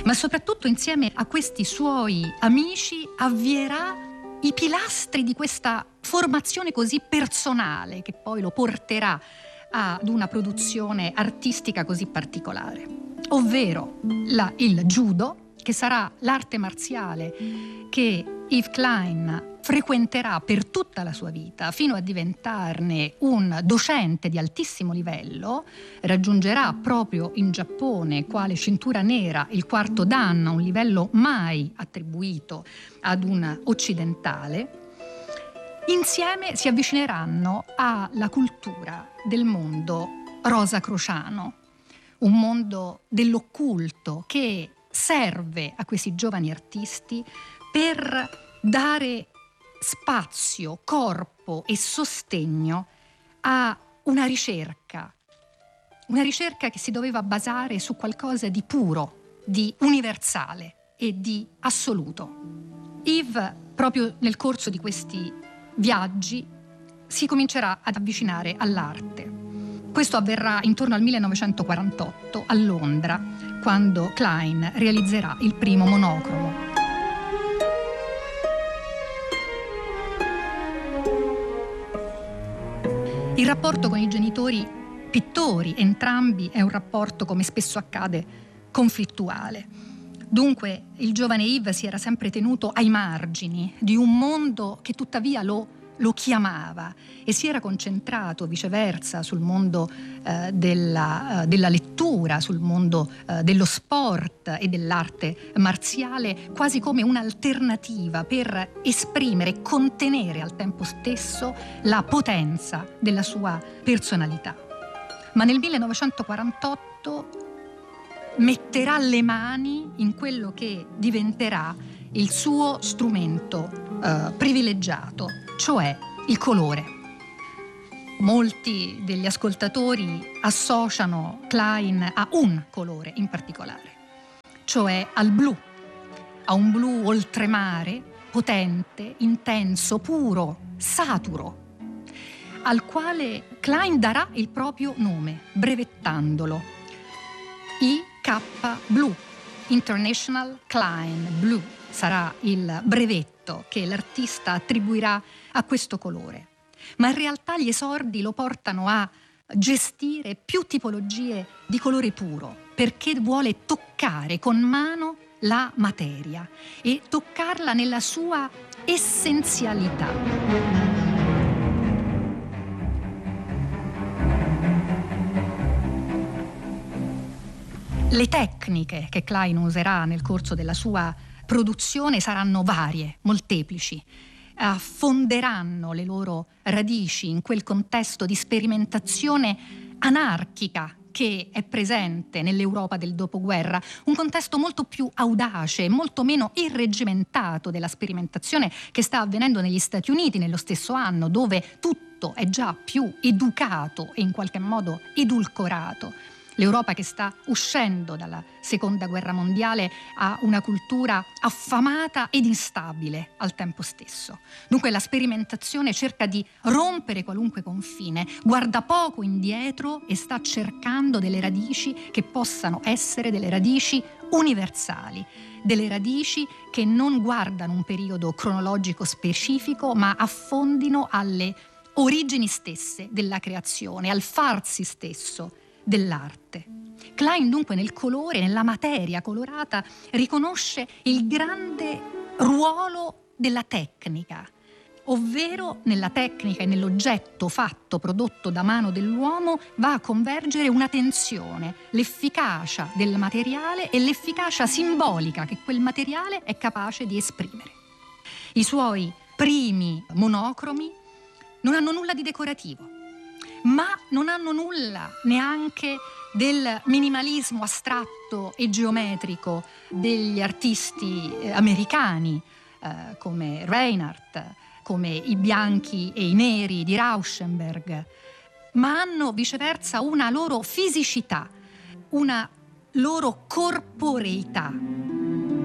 ma soprattutto insieme a questi suoi amici avvierà i pilastri di questa formazione così personale che poi lo porterà ad una produzione artistica così particolare, ovvero il judo, che sarà l'arte marziale che Yves Klein frequenterà per tutta la sua vita fino a diventarne un docente di altissimo livello. Raggiungerà proprio in Giappone, quale cintura nera, il quarto dan, un livello mai attribuito ad un occidentale. Insieme si avvicineranno alla cultura del mondo rosacrociano, un mondo dell'occulto che serve a questi giovani artisti per dare spazio, corpo e sostegno a una ricerca che si doveva basare su qualcosa di puro, di universale e di assoluto. Yves, proprio nel corso di questi viaggi, si comincerà ad avvicinare all'arte. Questo avverrà intorno al 1948 a Londra, quando Klein realizzerà il primo monocromo. Il rapporto con i genitori pittori, entrambi, è un rapporto, come spesso accade, conflittuale. Dunque il giovane Yves si era sempre tenuto ai margini di un mondo che tuttavia lo chiamava, e si era concentrato viceversa sul mondo della lettura, sul mondo dello sport e dell'arte marziale, quasi come un'alternativa per esprimere e contenere al tempo stesso la potenza della sua personalità. Ma nel 1948 metterà le mani in quello che diventerà il suo strumento privilegiato, cioè il colore. Molti degli ascoltatori associano Klein a un colore in particolare, cioè al blu, a un blu oltremare, potente, intenso, puro, saturo, al quale Klein darà il proprio nome, brevettandolo. IK Blue, International Klein Blue, sarà il brevetto che l'artista attribuirà a questo colore. Ma in realtà gli esordi lo portano a gestire più tipologie di colore puro, perché vuole toccare con mano la materia e toccarla nella sua essenzialità. Le tecniche che Klein userà nel corso della sua produzione saranno varie, molteplici. Affonderanno le loro radici in quel contesto di sperimentazione anarchica che è presente nell'Europa del dopoguerra, un contesto molto più audace, molto meno irreggimentato della sperimentazione che sta avvenendo negli Stati Uniti nello stesso anno, dove tutto è già più educato e in qualche modo edulcorato. L'Europa che sta uscendo dalla Seconda Guerra Mondiale ha una cultura affamata ed instabile al tempo stesso. Dunque la sperimentazione cerca di rompere qualunque confine, guarda poco indietro e sta cercando delle radici che possano essere delle radici universali, delle radici che non guardano un periodo cronologico specifico, ma affondino alle origini stesse della creazione, al farsi stesso dell'arte. Klein dunque nel colore, nella materia colorata, riconosce il grande ruolo della tecnica, ovvero nella tecnica e nell'oggetto fatto, prodotto da mano dell'uomo, va a convergere una tensione, l'efficacia del materiale e l'efficacia simbolica che quel materiale è capace di esprimere. I suoi primi monocromi non hanno nulla di decorativo, ma non hanno nulla neanche del minimalismo astratto e geometrico degli artisti americani come Reinhardt, come i bianchi e i neri di Rauschenberg, ma hanno viceversa una loro fisicità, una loro corporeità